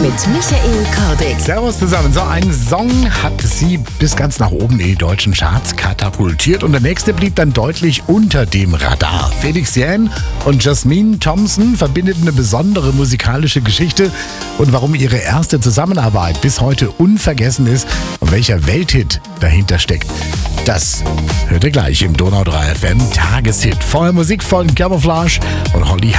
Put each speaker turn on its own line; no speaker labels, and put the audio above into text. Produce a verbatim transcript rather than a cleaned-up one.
mit Michael Kördig.
Servus zusammen. So ein Song hat sie bis ganz nach oben in die deutschen Charts katapultiert und der nächste blieb dann deutlich unter dem Radar. Felix Jähn und Jasmine Thompson verbindet eine besondere musikalische Geschichte und warum ihre erste Zusammenarbeit bis heute unvergessen ist und welcher Welthit dahinter steckt. Das hört ihr gleich im Donau drei F M Tageshit. Vorher Musik von Camouflage und Holly